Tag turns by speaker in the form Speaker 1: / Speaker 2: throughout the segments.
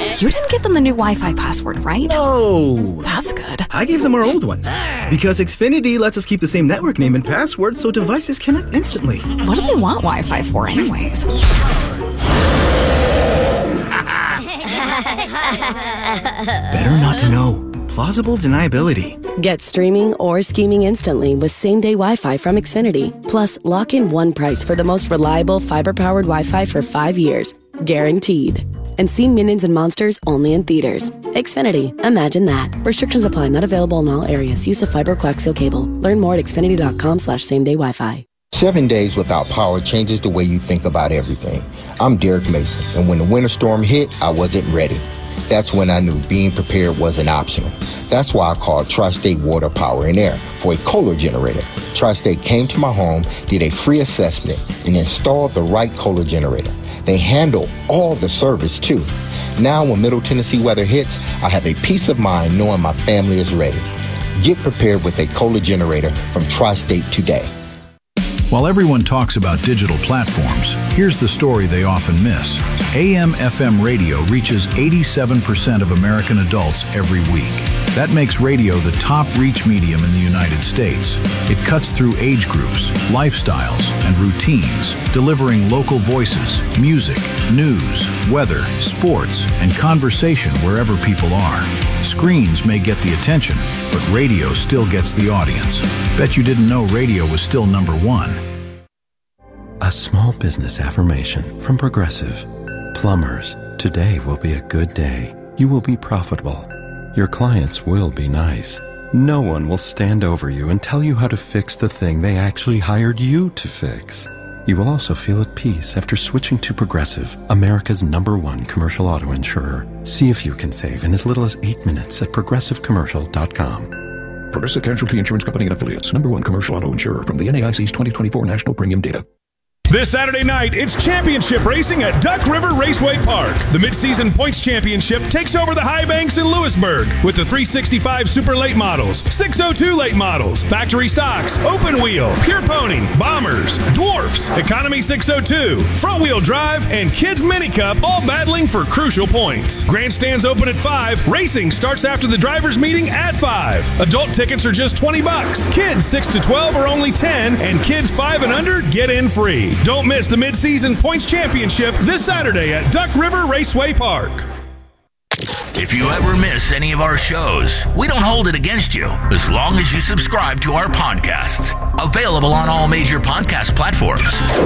Speaker 1: You didn't give them the new Wi-Fi password, right?
Speaker 2: No!
Speaker 1: That's good.
Speaker 2: I gave them our old one. Because Xfinity lets us keep the same network name and password so devices connect instantly.
Speaker 1: What do they want Wi-Fi for anyways?
Speaker 2: Better not to know. Plausible deniability.
Speaker 3: Get streaming or scheming instantly with same-day Wi-Fi from Xfinity. Plus, lock in one price for the most reliable fiber-powered Wi-Fi for 5 years. Guaranteed. And see Minions and Monsters only in theaters. Xfinity. Imagine that. Restrictions apply. Not available in all areas. Use of fiber coaxial cable. Learn more at xfinity.com/same-day Wi-Fi.
Speaker 4: 7 days without power changes the way you think about everything. I'm Derek Mason, and when the winter storm hit, I wasn't ready. That's when I knew being prepared wasn't optional. That's why I called Tri-State Water, Power, and Air for a Kohler generator. Tri-State came to my home, did a free assessment, and installed the right Kohler generator. They handle all the service, too. Now, when Middle Tennessee weather hits, I have a peace of mind knowing my family is ready. Get prepared with a Kohler generator from Tri-State today.
Speaker 5: While everyone talks about digital platforms, here's the story they often miss. AM/FM radio reaches 87% of American adults every week. That makes radio the top reach medium in the United States. It cuts through age groups, lifestyles, and routines, delivering local voices, music, news, weather, sports, and conversation wherever people are. Screens may get the attention, but radio still gets the audience. Bet you didn't know radio was still number one.
Speaker 6: A small business affirmation from Progressive. Plumbers, today will be a good day. You will be profitable. Your clients will be nice. No one will stand over you and tell you how to fix the thing they actually hired you to fix. You will also feel at peace after switching to Progressive, America's #1 commercial auto insurer. See if you can save in as little as 8 minutes at progressivecommercial.com.
Speaker 7: Progressive Casualty Insurance Company and Affiliates, #1 commercial auto insurer from the NAIC's 2024 National Premium Data.
Speaker 8: This Saturday night, it's championship racing at Duck River Raceway Park. The midseason points championship takes over the High Banks in Lewisburg with the 365 Super Late Models, 602 Late Models, Factory Stocks, Open Wheel, Pure Pony, Bombers, Dwarfs, Economy 602, Front Wheel Drive, and Kids Mini Cup all battling for crucial points. Grandstands open at 5. Racing starts after the drivers' meeting at 5. Adult tickets are just $20. Kids 6 to 12 are only 10, and kids 5 and under get in free. Don't miss the mid-season points championship this Saturday at Duck River Raceway Park.
Speaker 9: If you ever miss any of our shows, we don't hold it against you as long as you subscribe to our podcasts. Available on all major podcast platforms.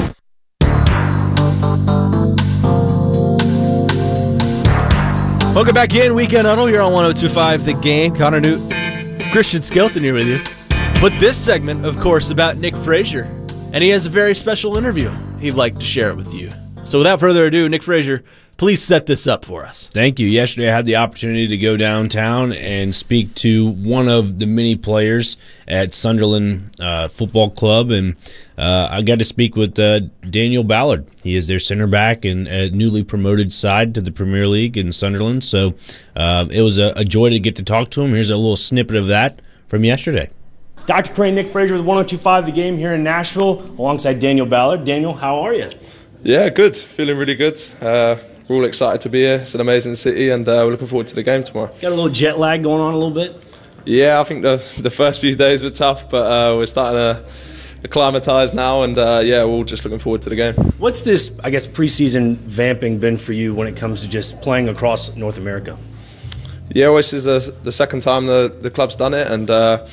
Speaker 10: Welcome back in. Weekend Huddle here on 102.5 The Game. Connor Newt, Christian Skelton here with you. But this segment, of course, is about Nick Frazier. And he has a very special interview he'd like to share it with you. So without further ado, Nick Frazier, please set this up for us.
Speaker 11: Thank you. Yesterday I had the opportunity to go downtown and speak to one of the many players at Sunderland Football Club, and I got to speak with Daniel Ballard. He is their center back and a newly promoted side to the Premier League in Sunderland. So it was a joy to get to talk to him. Here's a little snippet of that from yesterday.
Speaker 12: Dr. Crane, Nick Frazier with 102.5 The Game here in Nashville alongside Daniel Ballard. Daniel, how are you?
Speaker 13: Yeah, good. Feeling really good. We're all excited to be here. It's an amazing city, and we're looking forward to the game tomorrow.
Speaker 12: Got a little jet lag going on a little bit?
Speaker 13: Yeah, I think the first few days were tough, but we're starting to acclimatise now, and yeah, we're all just looking forward to the game.
Speaker 12: What's this, I guess, preseason vamping been for you when it comes to just playing across North America?
Speaker 13: Yeah, well, this is the second time the club's done it, and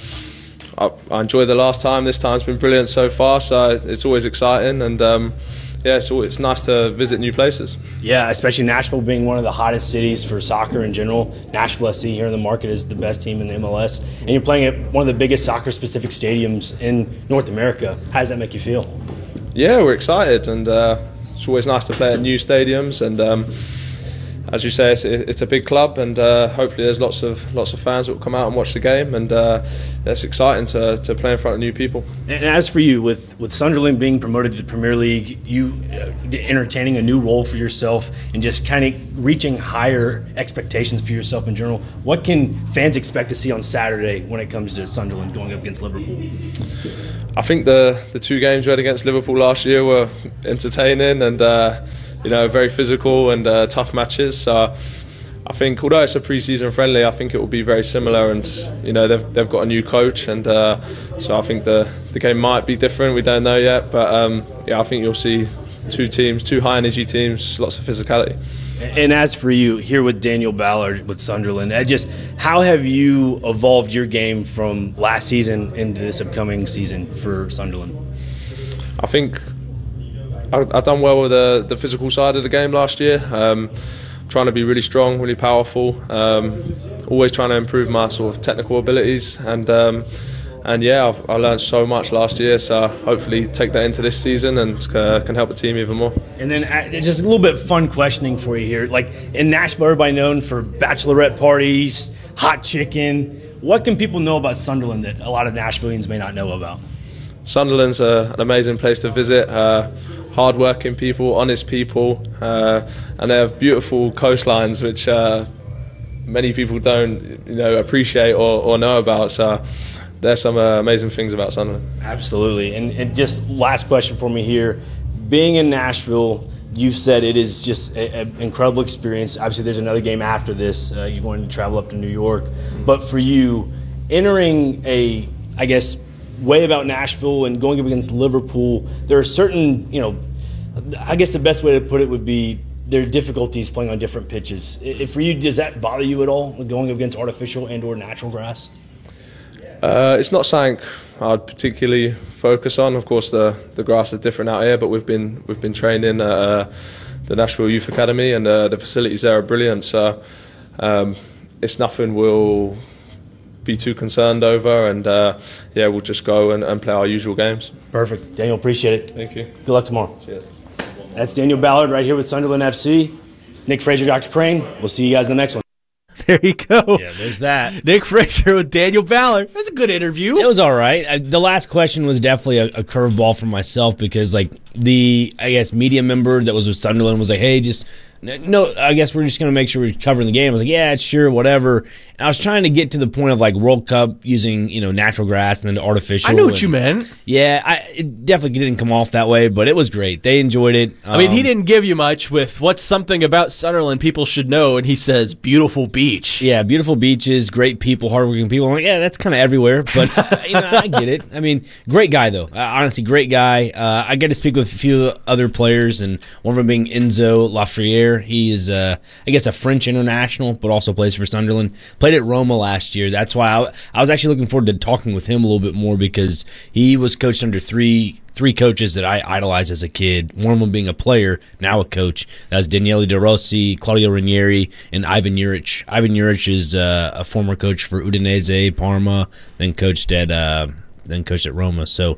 Speaker 13: I enjoyed the last time. This time's been brilliant so far, so it's always exciting, and yeah, it's nice to visit new places.
Speaker 12: Yeah, especially Nashville being one of the hottest cities for soccer in general. Nashville SC here in the market is the best team in the MLS, and you're playing at one of the biggest soccer-specific stadiums in North America. How does that make you feel?
Speaker 13: Yeah, we're excited, and it's always nice to play at new stadiums, and as you say, it's a big club, and hopefully there's lots of fans that will come out and watch the game, and it's exciting to play in front of new people.
Speaker 12: And as for you, with Sunderland being promoted to the Premier League, you entertaining a new role for yourself and just kind of reaching higher expectations for yourself in general, what can fans expect to see on Saturday when it comes to Sunderland going up against Liverpool?
Speaker 13: I think the 2 games we had against Liverpool last year were entertaining and very physical and tough matches. So I think although it's a pre-season friendly, I think it will be very similar, and they've got a new coach, and so I think the game might be different. We don't know yet, but I think you'll see two high energy teams, lots of physicality.
Speaker 12: And as for you, here with Daniel Ballard with Sunderland, how have you evolved your game from last season into this upcoming season for Sunderland?
Speaker 13: I think I've done well with the physical side of the game last year. Trying to be really strong, really powerful. Always trying to improve my sort of technical abilities, and I learned so much last year. So hopefully take that into this season and can help the team even more.
Speaker 12: And then just a little bit of fun questioning for you here. Like in Nashville, everybody known for bachelorette parties, hot chicken. What can people know about Sunderland that a lot of Nashvillians may not know about?
Speaker 13: Sunderland's an amazing place to visit. Hard-working people, honest people, and they have beautiful coastlines, which many people don't, appreciate or know about. So there's some amazing things about Sunderland.
Speaker 12: Absolutely. And just last question for me here. Being in Nashville, you've said it is just an incredible experience. Obviously, there's another game after this. You're going to travel up to New York. But for you, entering way about Nashville and going up against Liverpool, there are certain, I guess the best way to put it would be there are difficulties playing on different pitches. For you, does that bother you at all, going up against artificial and or natural grass?
Speaker 13: It's not something I'd particularly focus on. Of course, the grass is different out here, but we've been training at the Nashville Youth Academy, and the facilities there are brilliant. So it's nothing we'll be too concerned over, and we'll just go and play our usual games.
Speaker 12: Perfect. Daniel, appreciate it.
Speaker 13: Thank you.
Speaker 12: Good luck tomorrow.
Speaker 13: Cheers.
Speaker 12: That's Daniel Ballard right here with Sunderland FC. Nick Frazier, Dr. Crane. We'll see you guys in the next one.
Speaker 10: There you go.
Speaker 11: Yeah, there's that.
Speaker 10: Nick Frazier with Daniel Ballard. It was a good interview.
Speaker 11: It was all right. The last question was definitely a curveball for myself because, the media member that was with Sunderland was like, hey, no, I guess we're just going to make sure we're covering the game. I was like, yeah, sure, whatever. And I was trying to get to the point of World Cup using natural grass and then artificial.
Speaker 10: I knew what you meant.
Speaker 11: Yeah, it definitely didn't come off that way, but it was great. They enjoyed it.
Speaker 10: He didn't give you much with what's something about Sunderland people should know, and he says beautiful beach.
Speaker 11: Yeah, beautiful beaches, great people, hardworking people. I'm like, yeah, that's kind of everywhere, but I get it. Great guy though. Honestly, great guy. I got to speak with a few other players, and one of them being Enzo Lafreniere. He is, a French international, but also plays for Sunderland. Played at Roma last year. That's why I was actually looking forward to talking with him a little bit more because he was coached under three coaches that I idolized as a kid. One of them being a player, now a coach. That was Daniele De Rossi, Claudio Ranieri, and Ivan Juric. Ivan Juric is a former coach for Udinese, Parma, then coached at Roma. So,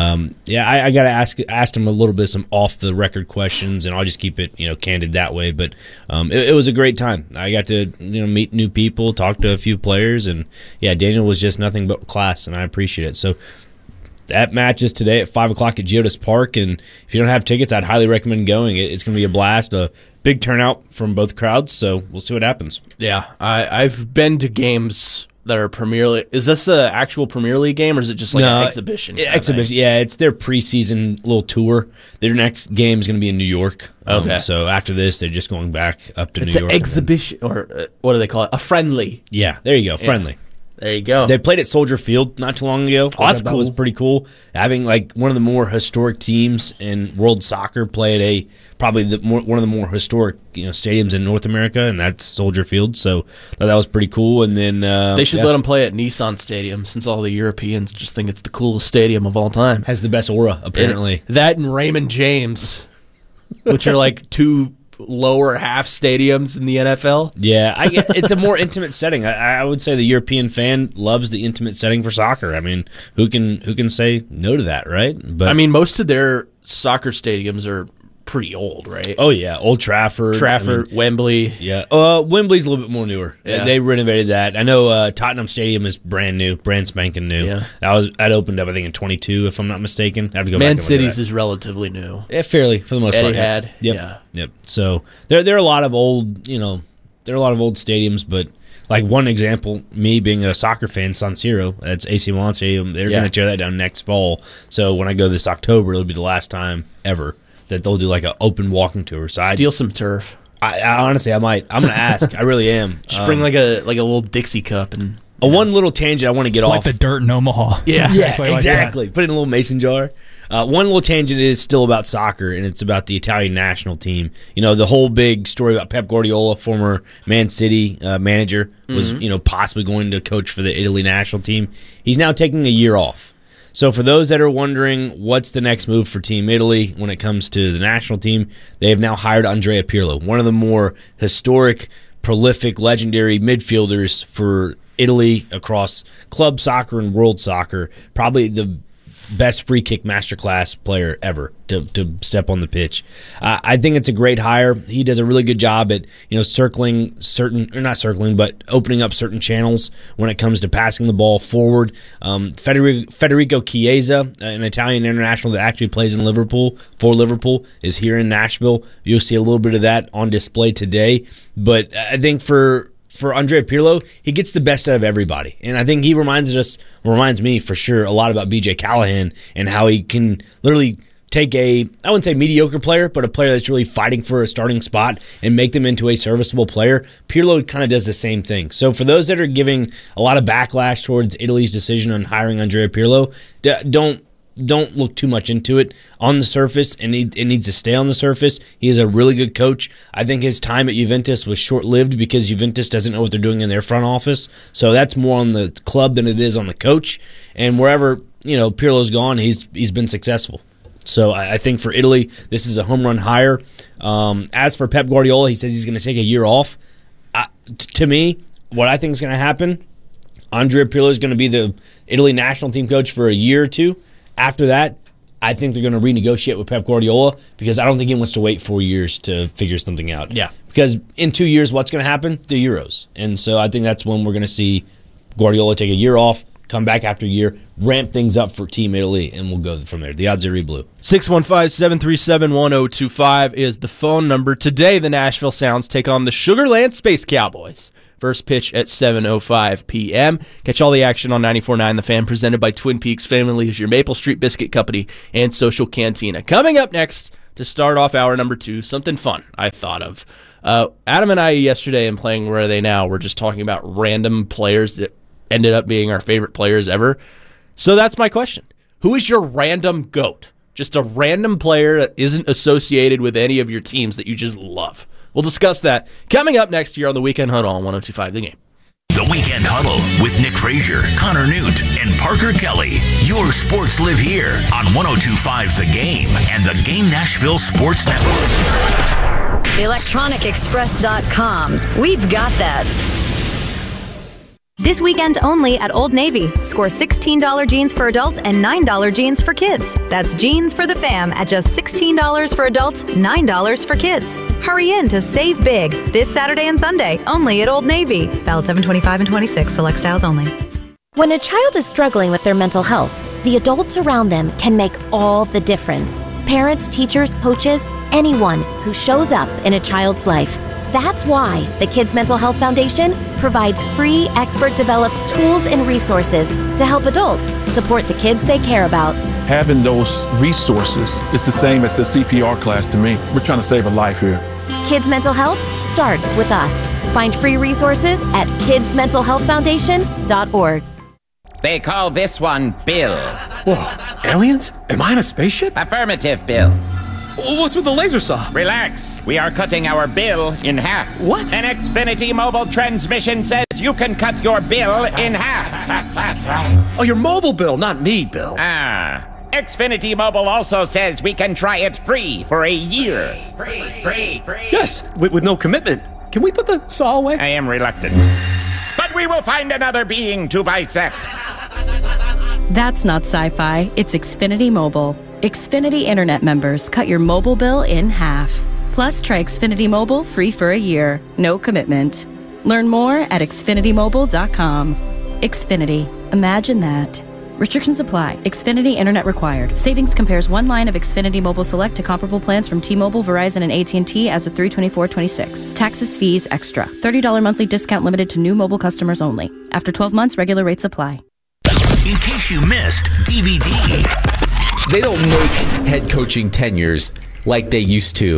Speaker 11: I got to ask him a little bit some off the record questions, and I'll just keep it candid that way. But it was a great time. I got to meet new people, talk to a few players, and Daniel was just nothing but class, and I appreciate it. So that match is today at 5:00 at Geodis Park, and if you don't have tickets, I'd highly recommend going. It's going to be a blast. A big turnout from both crowds, so we'll see what happens.
Speaker 10: Yeah, I've been to games that are Premier League. Is this an actual Premier League game, or is it just an exhibition?
Speaker 11: Exhibition, yeah. It's their preseason little tour. Their next game is going to be in New York.
Speaker 10: Okay.
Speaker 11: So after this, they're just going back up to New York.
Speaker 10: It's an exhibition, or what do they call it? A friendly.
Speaker 11: Yeah, there you go, friendly.
Speaker 10: Yeah. There you go.
Speaker 11: They played at Soldier Field not too long ago.
Speaker 10: Oh, that's cool.
Speaker 11: That was pretty cool. Having one of the more historic teams in world soccer play at one of the more historic stadiums in North America, and that's Soldier Field. So that was pretty cool. And then
Speaker 10: they should let them play at Nissan Stadium, since all the Europeans just think it's the coolest stadium of all time.
Speaker 11: Has the best aura, apparently.
Speaker 10: That and Raymond James, which are two lower half stadiums in the NFL.
Speaker 11: Yeah, it's a more intimate setting. I would say the European fan loves the intimate setting for soccer. Who can say no to that, right? But
Speaker 10: most of their soccer stadiums are pretty old, right?
Speaker 11: Oh yeah, Old Trafford,
Speaker 10: Wembley.
Speaker 11: Yeah, Wembley's a little bit more newer. Yeah. They renovated that. I know Tottenham Stadium is brand new, brand spanking new.
Speaker 10: Yeah,
Speaker 11: that opened up I think in 22, if I'm not mistaken. I have to go
Speaker 10: Man
Speaker 11: back.
Speaker 10: City's is relatively new.
Speaker 11: Yeah, fairly for the most part.
Speaker 10: Etihad.
Speaker 11: Yep. So there are a lot of old, there are a lot of old stadiums, but. One example, me being a soccer fan, San Siro, that's AC Milan Stadium. They're going to tear that down next fall. So when I go this October, it'll be the last time ever that they'll do an open walking tour. So
Speaker 10: steal some turf.
Speaker 11: I honestly, I might. I'm going to ask. I really am.
Speaker 10: Just bring like a little Dixie cup and
Speaker 11: one little tangent I want to get
Speaker 14: like
Speaker 11: off.
Speaker 14: the dirt in Omaha.
Speaker 11: Yeah,
Speaker 14: exactly.
Speaker 11: Put it in a little mason jar. One little tangent is still about soccer, and it's about the Italian national team. You know, the whole big story about Pep Guardiola, former Man City manager, was possibly going to coach for the Italy national team. He's now taking a year off. So for those that are wondering what's the next move for Team Italy when it comes to the national team, they have now hired Andrea Pirlo, one of the more historic, prolific, legendary midfielders for Italy across club soccer and world soccer. Probably the best free kick masterclass player ever to step on the pitch. I think it's a great hire. He does a really good job at opening up certain channels when it comes to passing the ball forward. Federico Chiesa, an Italian international that actually plays in Liverpool for Liverpool, is here in Nashville. You'll see a little bit of that on display today. But I think for Andrea Pirlo, he gets the best out of everybody. And I think he reminds me for sure a lot about BJ Callahan and how he can literally take I wouldn't say mediocre player, but a player that's really fighting for a starting spot and make them into a serviceable player. Pirlo kind of does the same thing. So for those that are giving a lot of backlash towards Italy's decision on hiring Andrea Pirlo, don't look too much into it. On the surface, and it needs to stay on the surface. He is a really good coach. I think his time at Juventus was short-lived because Juventus doesn't know what they're doing in their front office. So that's more on the club than it is on the coach. And wherever Pirlo's gone, he's been successful. So I think for Italy, this is a home run hire. As for Pep Guardiola, he says he's going to take a year off. To me, what I think is going to happen, Andrea Pirlo is going to be the Italy national team coach for a year or two. After that, I think they're going to renegotiate with Pep Guardiola because I don't think he wants to wait 4 years to figure something out.
Speaker 10: Yeah.
Speaker 11: Because in 2 years, what's going to happen? The Euros. And so I think that's when we're going to see Guardiola take a year off, come back after a year, ramp things up for Team Italy, and we'll go from there. The odds are blue.
Speaker 10: 615-737-1025 is the phone number. Today, the Nashville Sounds take on the Sugarland Space Cowboys. First pitch at 7:05 p.m. Catch all the action on 94.9 The Fan, presented by Twin Peaks Family Leisure, Maple Street Biscuit Company, and Social Cantina. Coming up next to start off hour number 2, something fun I thought of. Adam and I yesterday in Playing Where Are They Now were just talking about random players that ended up being our favorite players ever. So that's my question. Who is your random GOAT? Just a random player that isn't associated with any of your teams that you just love. We'll discuss that coming up next year on the Weekend Huddle on 102.5 The Game.
Speaker 9: The Weekend Huddle with Nick Frazier, Connor Newt, and Parker Kelly. Your sports live here on 102.5 The Game and the Game Nashville Sports Network.
Speaker 15: ElectronicExpress.com. We've got that.
Speaker 16: This weekend only at Old Navy. Score $16 jeans for adults and $9 jeans for kids. That's jeans for the fam at just $16 for adults, $9 for kids. Hurry in to save big this Saturday and Sunday only at Old Navy. Valid 7/25 and 26. Select styles only.
Speaker 17: When a child is struggling with their mental health, the adults around them can make all the difference. Parents, teachers, coaches, anyone who shows up in a child's life. That's why the Kids Mental Health Foundation provides free, expert-developed tools and resources to help adults support the kids they care about.
Speaker 7: Having those resources is the same as the CPR class to me. We're trying to save a life here.
Speaker 17: Kids Mental Health starts with us. Find free resources at kidsmentalhealthfoundation.org.
Speaker 18: They call this one Bill.
Speaker 19: Whoa, aliens? Am I in a spaceship?
Speaker 18: Affirmative, Bill.
Speaker 19: What's with the laser saw?
Speaker 18: Relax. We are cutting our bill in half.
Speaker 19: What?
Speaker 18: An Xfinity mobile transmission says you can cut your bill in half.
Speaker 19: Oh, your mobile bill, not me, Bill.
Speaker 18: Xfinity Mobile also says we can try it free for a year. Free.
Speaker 19: Yes, with no commitment. Can we put the saw away?
Speaker 18: I am reluctant. But we will find another being to bisect.
Speaker 3: That's not sci-fi. It's Xfinity Mobile. Xfinity Internet members cut your mobile bill in half. Plus, try Xfinity Mobile free for a year. No commitment. Learn more at xfinitymobile.com. Xfinity. Imagine that. Restrictions apply. Xfinity Internet required. Savings compares one line of Xfinity Mobile Select to comparable plans from T-Mobile, Verizon, and AT&T as of 3/24/26. Taxes, fees, extra. $30 monthly discount limited to new mobile customers only. After 12 months, regular rates apply.
Speaker 9: In case you missed DVD.
Speaker 20: They don't make head coaching tenures like they used to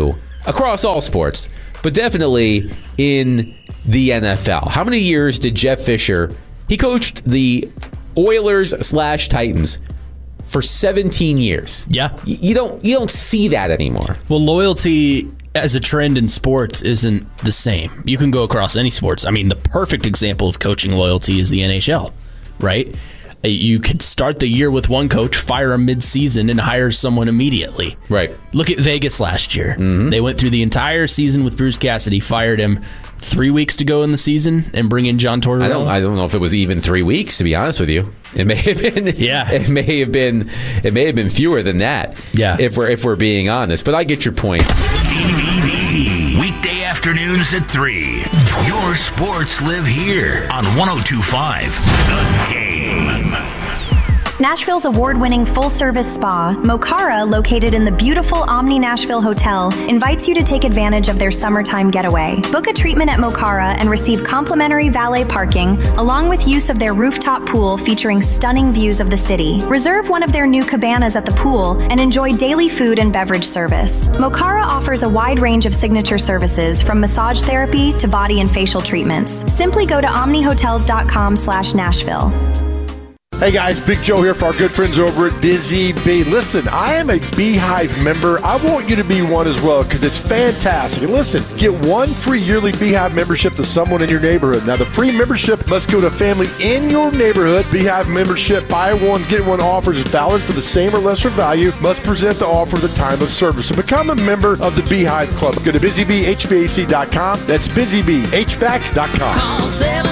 Speaker 14: across all sports, but definitely in the NFL. How many years did Jeff Fisher, he coached the Oilers/Titans for 17 years.
Speaker 10: Yeah.
Speaker 14: You don't see that anymore.
Speaker 10: Well, loyalty as a trend in sports isn't the same. You can go across any sports. I mean, the perfect example of coaching loyalty is the NHL, right? You could start the year with one coach, fire him mid-season, and hire someone immediately.
Speaker 14: Right.
Speaker 10: Look at Vegas last year.
Speaker 14: Mm-hmm.
Speaker 10: They went through the entire season with Bruce Cassidy, fired him 3 weeks to go in the season, and bring in John Tortorella.
Speaker 14: I don't know if it was even 3 weeks, to be honest with you. It may have been.
Speaker 10: Yeah.
Speaker 14: It may have been fewer than that.
Speaker 10: Yeah.
Speaker 14: If we're being honest, but I get your point.
Speaker 9: DVB, weekday afternoons at 3. Your sports live here on 102.5 The Game.
Speaker 20: Nashville's award-winning full-service spa, Mokara, located in the beautiful Omni Nashville Hotel, invites you to take advantage of their summertime getaway. Book a treatment at Mokara and receive complimentary valet parking, along with use of their rooftop pool featuring stunning views of the city. Reserve one of their new cabanas at the pool and enjoy daily food and beverage service. Mokara offers a wide range of signature services, from massage therapy to body and facial treatments. Simply go to omnihotels.com/Nashville.
Speaker 21: Hey guys, Big Joe here for our good friends over at Busy Bee. Listen, I am a Beehive member. I want you to be one as well because it's fantastic. And listen, get one free yearly Beehive membership to someone in your neighborhood. Now, the free membership must go to a family in your neighborhood. Beehive membership, buy one, get one offer is valid for the same or lesser value. Must present the offer at the time of service. So become a member of the Beehive Club. Go to BusyBeeHVAC.com. That's BusyBeeHVAC.com.
Speaker 22: Call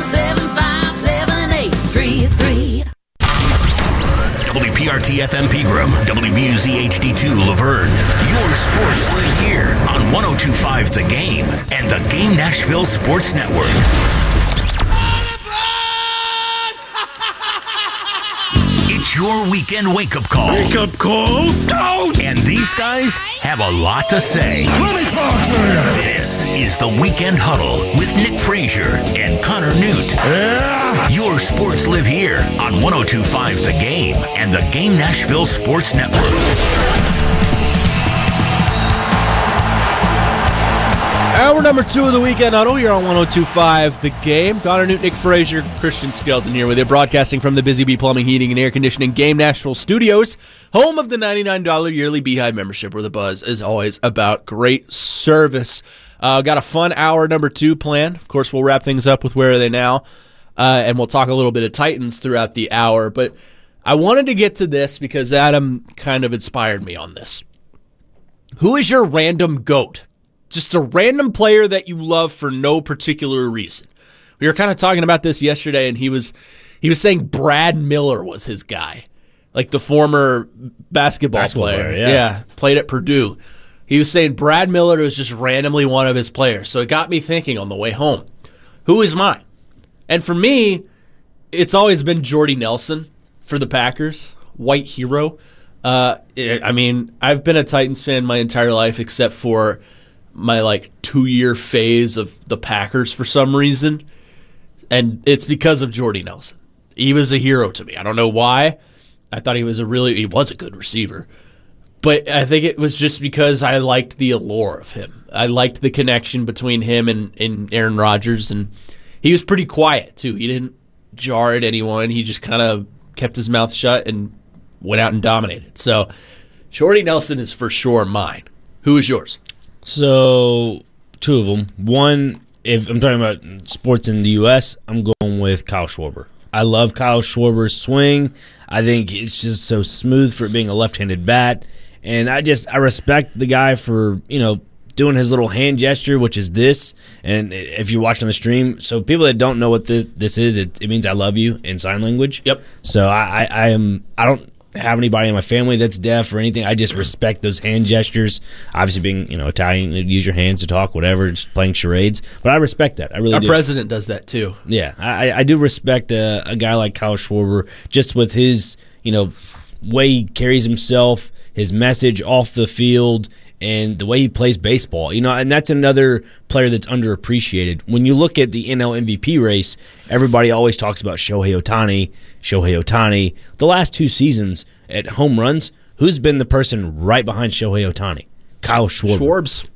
Speaker 22: 775-7833.
Speaker 9: WPRT-FM Pegram, WBUZ-HD2 Laverne. Your sports live here on 102.5 The Game and the Game Nashville Sports Network. It's your weekend wake-up call.
Speaker 22: Wake-up call?
Speaker 9: Go! And these guys have a lot to say.
Speaker 22: Let me talk to you.
Speaker 9: This is the Weekend Huddle with Nick Frazier and Connor Newt.
Speaker 22: Yeah.
Speaker 9: Your sports live here on 102.5 The Game and the Game Nashville Sports Network.
Speaker 10: Hour number 2 of the Weekend Huddle here on 102.5 The Game. Connor Newt, Nick Frazier, Christian Skelton here with you, broadcasting from the Busy Bee Plumbing, Heating, and Air Conditioning Game Nashville Studios, home of the $99 yearly Beehive membership, where the buzz is always about great service. Got a fun hour number 2 planned. Of course, we'll wrap things up with Where Are They Now, and we'll talk a little bit of Titans throughout the hour. But I wanted to get to this because Adam kind of inspired me on this. Who is your random GOAT? Just a random player that you love for no particular reason. We were kind of talking about this yesterday, and he was saying Brad Miller was his guy, like the former basketball player. Yeah, played at Purdue. He was saying Brad Miller was just randomly one of his players. So it got me thinking on the way home, who is mine? And for me, it's always been Jordy Nelson for the Packers, white hero. I mean, I've been a Titans fan my entire life except for my 2-year phase of the Packers for some reason, and it's because of Jordy Nelson. He was a hero to me. I don't know why. I thought he was a good receiver, but I think it was just because I liked the allure of him. I liked the connection between him and Aaron Rodgers, and he was pretty quiet too. He didn't jar at anyone. He just kind of kept his mouth shut and went out and dominated. So Jordy Nelson is for sure mine. Who is yours?
Speaker 11: So, 2 of them. One, if I'm talking about sports in the U.S., I'm going with Kyle Schwarber. I love Kyle Schwarber's swing. I think it's just so smooth for it being a left-handed bat. And I respect the guy for, doing his little hand gesture, which is this. And if you're watching the stream, so people that don't know what this is, it means I love you in sign language.
Speaker 10: Yep.
Speaker 11: So I don't have anybody in my family that's deaf or anything. I just respect those hand gestures. Obviously, being Italian, you use your hands to talk, whatever. Just playing charades, but I respect that. I really do.
Speaker 10: Our president does that too.
Speaker 11: Yeah, I do respect a guy like Kyle Schwarber just with his way he carries himself, his message off the field, and the way he plays baseball. And that's another player that's underappreciated. When you look at the NL MVP race, everybody always talks about Shohei Ohtani. The last 2 seasons at home runs, who's been the person right behind Shohei Ohtani? Kyle Schwarber.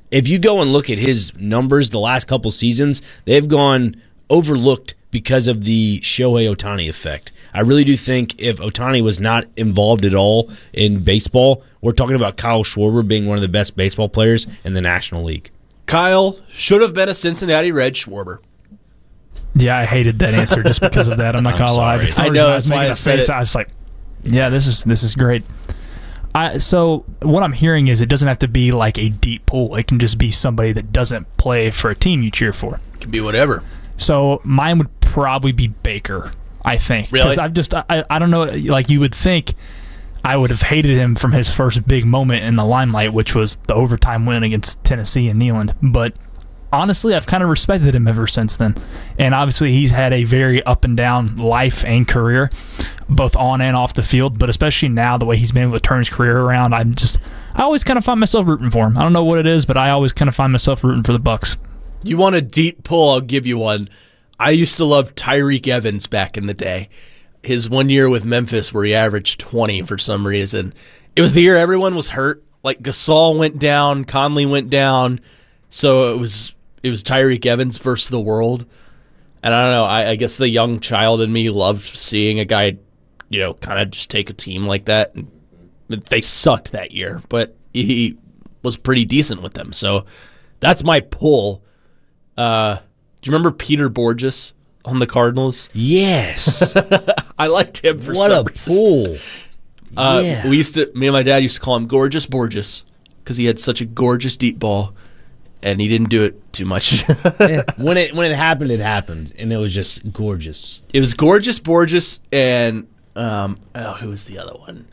Speaker 11: if you go and look at his numbers the last couple seasons, they've gone overlooked because of the Shohei Ohtani effect. I really do think if Ohtani was not involved at all in baseball, we're talking about Kyle Schwarber being one of the best baseball players in the National League.
Speaker 10: Kyle should have been a Cincinnati Red Schwarber.
Speaker 1: Yeah, I hated that answer just because of that. I'm not going to lie.
Speaker 10: I know, that's why I said it.
Speaker 1: I was like, yeah, this is great. So what I'm hearing is it doesn't have to be like a deep pool. It can just be somebody that doesn't play for a team you cheer for.
Speaker 10: It can be whatever.
Speaker 1: So mine would probably be Baker, I think.
Speaker 10: Really?
Speaker 1: Because I don't know, like you would think I would have hated him from his first big moment in the limelight, which was the overtime win against Tennessee and Neyland. But honestly, I've kind of respected him ever since then. And obviously he's had a very up and down life and career, both on and off the field, but especially now, the way he's been able to turn his career around, I always kind of find myself rooting for him. I don't know what it is, but I always kind of find myself rooting for the Bucks.
Speaker 10: You want a deep pull, I'll give you one. I used to love Tyreek Evans back in the day. His 1 year with Memphis where he averaged 20 for some reason. It was the year everyone was hurt. Like Gasol went down, Conley went down, so it was Tyreek Evans versus the world. And I don't know, I guess the young child in me loved seeing a guy, kind of just take a team like that. And they sucked that year, but he was pretty decent with them. So that's my pull. Do you remember Peter Borges on the Cardinals?
Speaker 11: Yes.
Speaker 10: I liked him for
Speaker 11: what
Speaker 10: some
Speaker 11: a pull.
Speaker 10: Yeah. Me and my dad used to call him Gorgeous Borges because he had such a gorgeous deep ball, and he didn't do it too much.
Speaker 11: Yeah. When it happened, and it was just gorgeous.
Speaker 10: It was Gorgeous Borges, and who was the other one?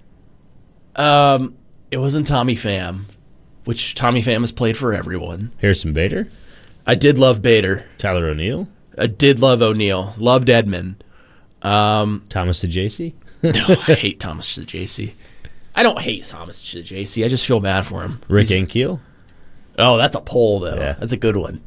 Speaker 10: It wasn't Tommy Pham, which Tommy Pham has played for everyone.
Speaker 11: Harrison Bader?
Speaker 10: I did love Bader.
Speaker 11: Tyler O'Neill?
Speaker 10: I did love O'Neill. Loved Edmund.
Speaker 11: Thomas Sajaci?
Speaker 10: No, I hate Thomas Sajaci. I don't hate Thomas Sajaci. I just feel bad for him.
Speaker 11: Rick Ankiel?
Speaker 10: Oh, that's a poll, though.
Speaker 11: Yeah.
Speaker 10: That's a good one.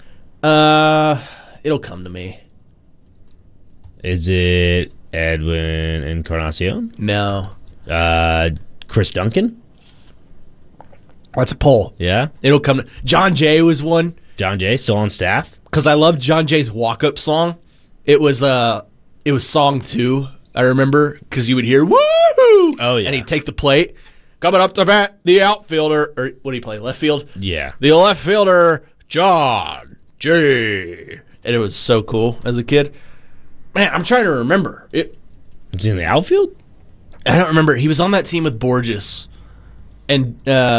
Speaker 10: It'll come to me.
Speaker 11: Is it Edwin Encarnacion?
Speaker 10: No.
Speaker 11: Chris Duncan?
Speaker 10: That's a poll.
Speaker 11: Yeah?
Speaker 10: It'll come to John Jay was one.
Speaker 11: John Jay, still on staff?
Speaker 10: Because I loved John Jay's walk-up song. It was song 2, I remember, because you would hear, woo!
Speaker 11: Oh, yeah.
Speaker 10: And he'd take the plate. Coming up to bat, the outfielder, or what do you play, left field?
Speaker 11: Yeah.
Speaker 10: The left fielder, John Jay. And it was so cool as a kid. Man, I'm trying to remember.
Speaker 11: Is he in the outfield?
Speaker 10: I don't remember. He was on that team with Borges. And,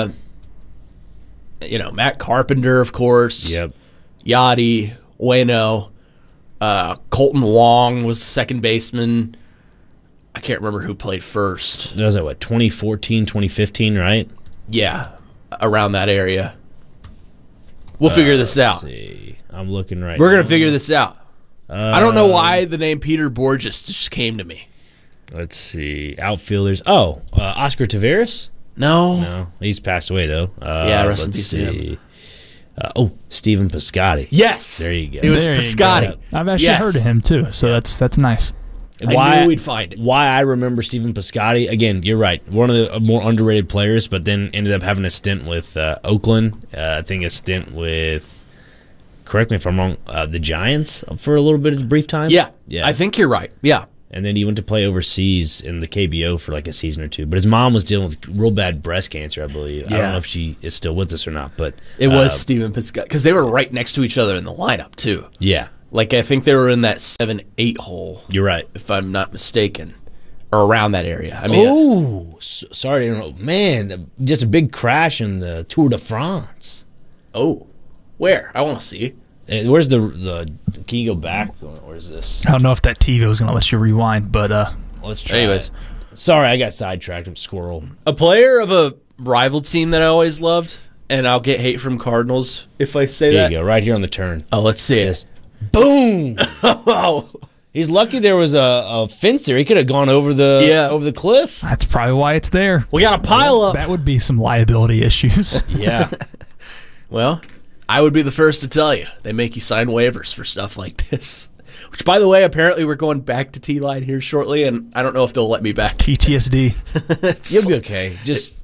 Speaker 10: Matt Carpenter, of course.
Speaker 11: Yep.
Speaker 10: Yachty, Ueno. Colton Wong was second baseman. I can't remember who played first.
Speaker 11: That was at 2014, 2015, right?
Speaker 10: Yeah, around that area. We'll figure this out.
Speaker 11: See. I'm looking right
Speaker 10: We're
Speaker 11: now.
Speaker 10: going to figure this out. I don't know why the name Peter Borges just came to me.
Speaker 11: Let's see. Outfielders. Oscar Taveras? No, he's passed away, though.
Speaker 10: Rest in peace to him.
Speaker 11: Stephen Piscotty.
Speaker 10: Yes.
Speaker 11: There you go.
Speaker 10: It was Piscotty.
Speaker 1: I've actually heard of him, too, so that's nice.
Speaker 10: I knew we'd find it.
Speaker 11: Why I remember Stephen Piscotty, again, you're right, one of the more underrated players, but then ended up having a stint with Oakland. I think a stint with, correct me if I'm wrong, the Giants for a little bit of a brief time?
Speaker 10: Yeah, I think you're right. Yeah.
Speaker 11: And then he went to play overseas in the KBO for like a season or two. But his mom was dealing with real bad breast cancer, I believe.
Speaker 10: Yeah.
Speaker 11: I don't know if she is still with us or not, but
Speaker 10: it was Stephen Piscotty because they were right next to each other in the lineup too.
Speaker 11: Yeah,
Speaker 10: like I think they were in that 7-8 hole.
Speaker 11: You're right,
Speaker 10: if I'm not mistaken, or around that area. I mean,
Speaker 11: sorry, man, just a big crash in the Tour de France.
Speaker 10: Oh, where? I want to see.
Speaker 11: Where's the? Can you go back? Where's this?
Speaker 1: I don't know if that TiVo is going to let you rewind, but
Speaker 11: let's try.
Speaker 10: Anyways,
Speaker 11: sorry, I got sidetracked. I'm squirrel.
Speaker 10: A player of a rival team that I always loved, and I'll get hate from Cardinals if I say that.
Speaker 11: There you go, right here on the turn.
Speaker 10: Oh, let's see it.
Speaker 11: Boom! He's lucky there was a fence there. He could have gone over the cliff.
Speaker 1: That's probably why it's there.
Speaker 10: We got a pile up.
Speaker 1: That would be some liability issues.
Speaker 11: Yeah.
Speaker 10: Well, I would be the first to tell you. They make you sign waivers for stuff like this. Which, by the way, apparently we're going back to T-Line here shortly, and I don't know if they'll let me back.
Speaker 1: PTSD.
Speaker 11: You'll be okay. Just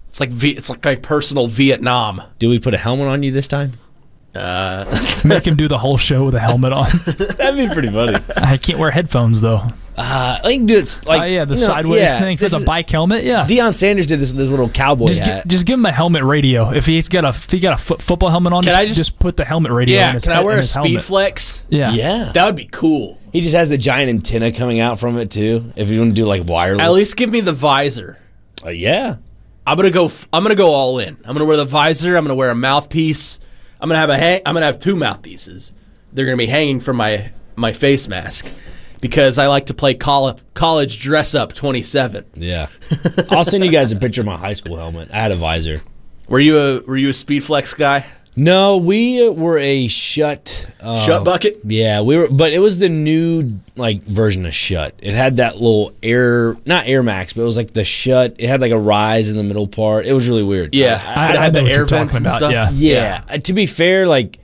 Speaker 10: It's like my personal Vietnam.
Speaker 11: Do we put a helmet on you this time?
Speaker 1: Make him do the whole show with a helmet on.
Speaker 11: That'd be pretty funny.
Speaker 1: I can't wear headphones though.
Speaker 11: I can do it like
Speaker 1: the sideways thing for the bike helmet. Yeah,
Speaker 11: Deion Sanders did this with his little cowboy hat.
Speaker 1: Just give him a helmet radio. If he's got a football helmet on, just put the helmet radio. in his
Speaker 10: can I wear a
Speaker 1: helmet.
Speaker 10: Speed Flex?
Speaker 11: Yeah,
Speaker 10: that would be cool.
Speaker 11: He just has the giant antenna coming out from it too. If you want to do like wireless,
Speaker 10: At least give me the visor.
Speaker 11: Yeah,
Speaker 10: I'm gonna go all in. I'm gonna wear the visor. I'm gonna wear a mouthpiece. I'm gonna have two mouthpieces. They're gonna be hanging from my face mask because I like to play college dress up 27.
Speaker 11: Yeah, I'll send you guys a picture of my high school helmet. I had a visor.
Speaker 10: Were you a Speed Flex guy?
Speaker 11: No, we were a shut
Speaker 10: bucket.
Speaker 11: Yeah, we were, but it was the new version of shut. It had that little not Air Max, but it was like the shut. It had like a rise in the middle part. It was really weird.
Speaker 10: Yeah, I had the air vents and stuff.
Speaker 11: Yeah. To be fair,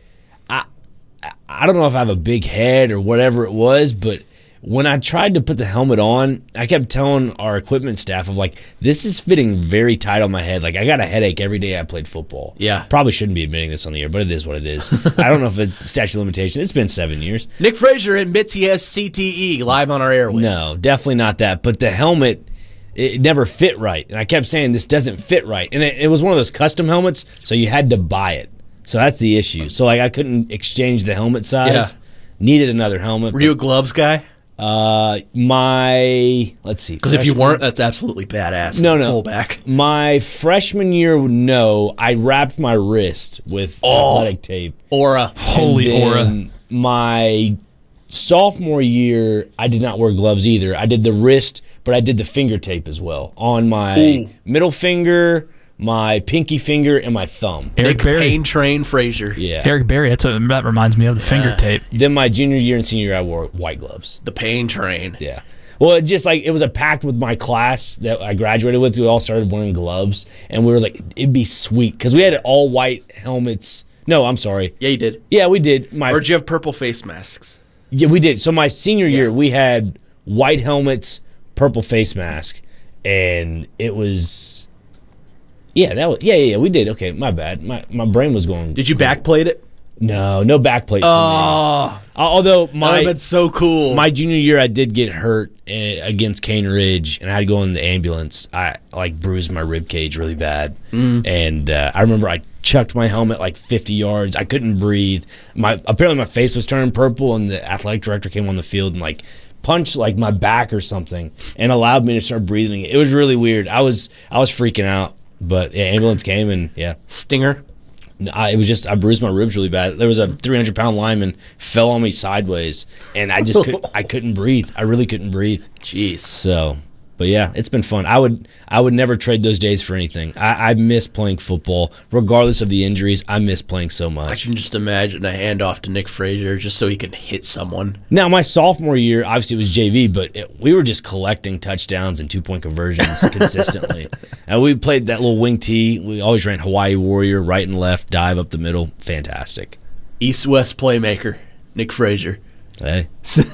Speaker 11: I don't know if I have a big head or whatever it was, but when I tried to put the helmet on, I kept telling our equipment staff of this is fitting very tight on my head. Like I got a headache every day I played football.
Speaker 10: Yeah.
Speaker 11: Probably shouldn't be admitting this on the air, but it is what it is. I don't know if it's statute of limitation. It's been 7 years.
Speaker 10: Nick Frazier admits he has CTE live on our airwaves.
Speaker 11: No, definitely not that. But the helmet, it never fit right. And I kept saying this doesn't fit right. And it was one of those custom helmets, so you had to buy it. So that's the issue. So I couldn't exchange the helmet size.
Speaker 10: Yeah.
Speaker 11: Needed another helmet.
Speaker 10: Were you a gloves guy?
Speaker 11: Let's see.
Speaker 10: Because if you weren't, that's absolutely badass.
Speaker 11: No.
Speaker 10: Fullback.
Speaker 11: My freshman year, no. I wrapped my wrist with athletic tape.
Speaker 10: Aura.
Speaker 1: Holy aura.
Speaker 11: My sophomore year, I did not wear gloves either. I did the wrist, but I did the finger tape as well on my middle finger, my pinky finger, and my thumb.
Speaker 1: Eric Berry.
Speaker 10: Pain Train Frazier.
Speaker 11: Yeah.
Speaker 1: Eric Berry. That reminds me of the finger tape.
Speaker 11: Then my junior year and senior year, I wore white gloves.
Speaker 10: The Pain Train.
Speaker 11: Yeah. Well, it was a pact with my class that I graduated with. We all started wearing gloves, and we were like, it'd be sweet because we had all white helmets. No, I'm sorry.
Speaker 10: Yeah, you did.
Speaker 11: Yeah, we did.
Speaker 10: Or did you have purple face masks?
Speaker 11: Yeah, we did. So my senior year, we had white helmets, purple face mask, and it was. Yeah, we did. Okay, my bad. My brain was going.
Speaker 10: Did you backplate it?
Speaker 11: No backplate.
Speaker 10: Oh,
Speaker 11: although
Speaker 10: that would have been so cool.
Speaker 11: My junior year, I did get hurt against Cane Ridge, and I had to go in the ambulance. I bruised my rib cage really bad, and I remember I chucked my helmet 50 yards. I couldn't breathe. Apparently my face was turning purple, and the athletic director came on the field and punched my back or something, and allowed me to start breathing. It was really weird. I was freaking out. But the ambulance came and
Speaker 10: Stinger?
Speaker 11: It was just I bruised my ribs really bad. There was a 300-pound lineman fell on me sideways, and I just couldn't breathe. I really couldn't breathe.
Speaker 10: Jeez.
Speaker 11: So, but yeah, it's been fun. I would never trade those days for anything. I miss playing football, regardless of the injuries. I miss playing so much.
Speaker 10: I can just imagine a handoff to Nick Frazier just so he can hit someone.
Speaker 11: Now, my sophomore year, obviously it was JV, but we were just collecting touchdowns and 2-point conversions consistently. And we played that little wing tee. We always ran Hawaii Warrior, right and left, dive up the middle. Fantastic.
Speaker 10: East-West playmaker, Nick Frazier.
Speaker 11: Hey.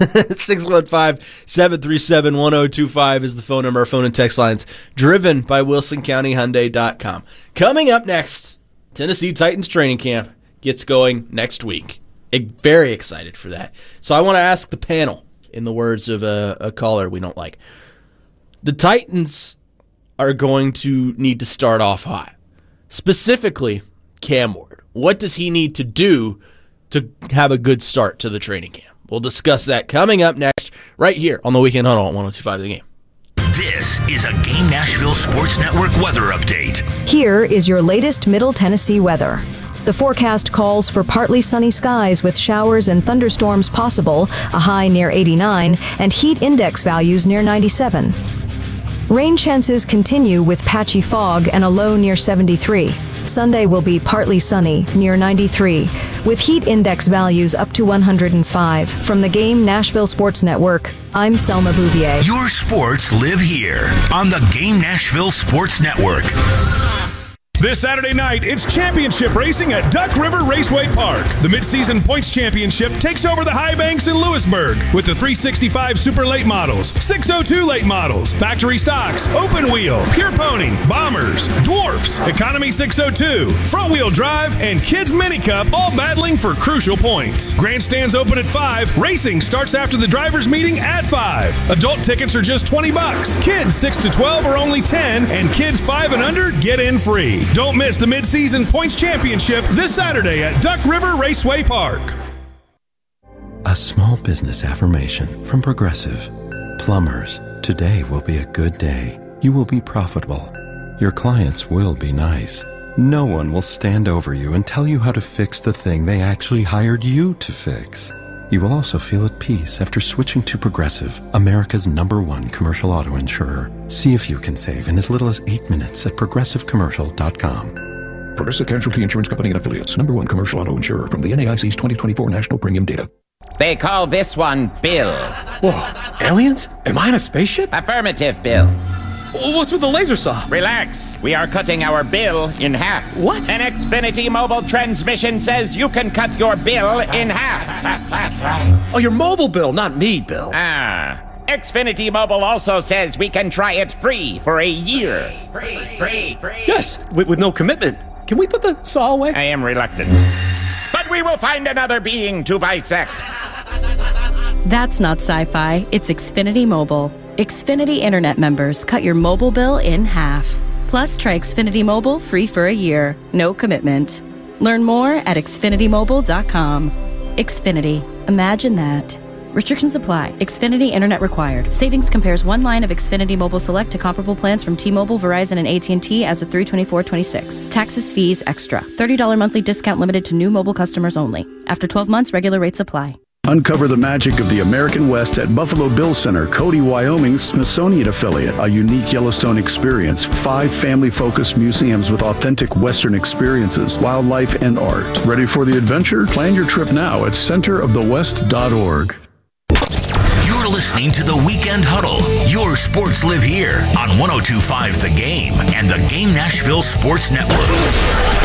Speaker 10: 615-737-1025 is the phone number. Our phone and text lines driven by WilsonCountyHyundai.com. Coming up next, Tennessee Titans training camp gets going next week. Very excited for that. So I want to ask the panel, in the words of a caller we don't like. The Titans are going to need to start off hot. Specifically, Cam Ward. What does he need to do to have a good start to the training camp? We'll discuss that coming up next, right here on the Weekend Huddle on 102.5 The Game.
Speaker 9: This is a Game Nashville Sports Network weather update.
Speaker 16: Here is your latest Middle Tennessee weather. The forecast calls for partly sunny skies with showers and thunderstorms possible, a high near 89, and heat index values near 97. Rain chances continue with patchy fog and a low near 73. Sunday will be partly sunny, near 93, with heat index values up to 105. From the Game Nashville Sports Network, I'm Selma Bouvier.
Speaker 9: Your sports live here on the Game Nashville Sports Network.
Speaker 8: This Saturday night, it's championship racing at Duck River Raceway Park. The midseason points championship takes over the high banks in Lewisburg with the 365 Super Late Models, 602 Late Models, Factory Stocks, Open Wheel, Pure Pony, Bombers, Dwarfs, Economy 602, Front Wheel Drive, and Kids Mini Cup all battling for crucial points. Grandstands open at 5. Racing starts after the drivers' meeting at 5. Adult tickets are just $20. Kids 6 to 12 are only $10, and kids 5 and under get in free. Don't miss the mid-season points championship this Saturday at Duck River Raceway Park.
Speaker 6: A small business affirmation from Progressive. Plumbers, today will be a good day. You will be profitable. Your clients will be nice. No one will stand over you and tell you how to fix the thing they actually hired you to fix. You will also feel at peace after switching to Progressive, America's #1 commercial auto insurer. See if you can save in as little as 8 minutes at progressivecommercial.com.
Speaker 7: Progressive Casualty Insurance Company and Affiliates. #1 commercial auto insurer from the NAIC's 2024 National Premium Data.
Speaker 18: They call this one Bill.
Speaker 19: Whoa, aliens? Am I in a spaceship?
Speaker 18: Affirmative, Bill.
Speaker 19: What's with the laser saw?
Speaker 18: Relax. We are cutting our bill in half.
Speaker 19: What?
Speaker 18: An Xfinity mobile transmission says you can cut your bill in half.
Speaker 19: Oh, your mobile bill, not me, Bill.
Speaker 18: Xfinity Mobile also says we can try it free for a year. Free.
Speaker 19: Yes, with no commitment. Can we put the saw away?
Speaker 18: I am reluctant. But we will find another being to bisect.
Speaker 2: That's not sci-fi, it's Xfinity Mobile. Xfinity Internet members cut your mobile bill in half. Plus, try Xfinity Mobile free for a year. No commitment. Learn more at xfinitymobile.com. Xfinity. Imagine that. Restrictions apply. Xfinity Internet required. Savings compares one line of Xfinity Mobile Select to comparable plans from T-Mobile, Verizon, and AT&T as of 3/24/26. Taxes, fees, extra. $30 monthly discount limited to new mobile customers only. After 12 months, regular rates apply.
Speaker 4: Uncover the magic of the American West at Buffalo Bill Center, Cody, Wyoming's Smithsonian affiliate. A unique Yellowstone experience. 5 family-focused museums with authentic Western experiences, wildlife, and art. Ready for the adventure? Plan your trip now at centerofthewest.org.
Speaker 9: You're listening to the Weekend Huddle. Your sports live here on 102.5 The Game and the Game Nashville Sports Network.